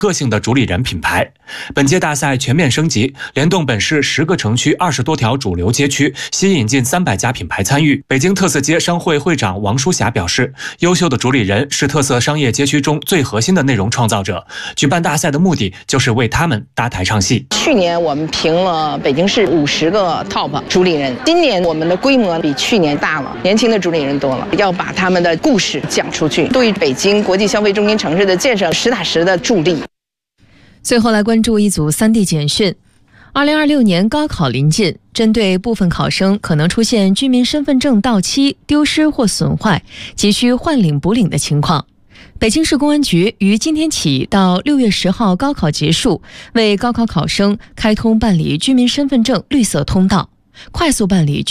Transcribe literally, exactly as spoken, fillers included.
个性的主理人品牌。本届大赛全面升级，联动本市十个城区二十多条主流街区，吸引近三百家品牌参与。北京特色街商会会长王淑霞表示，优秀的主理人是特色商业街区中最核心的内容创造者。举办大赛的目的就是为他们搭台唱戏。 去年我们评了北京市五十个 top 主理人，今年我们的规模比去年大了，年轻的主理人多了，要把他们的故事讲出去，对北京国际消费中心城市的建设实打实的助力。 最后来关注一组 三 D 简讯。二零二六年高考临近，针对部分考生可能出现居民身份证到期、丢失或损坏，急需换领补领的情况，北京市公安局于今天起到六月十号高考结束，为高考考生开通办理居民身份证绿色通道，快速办理居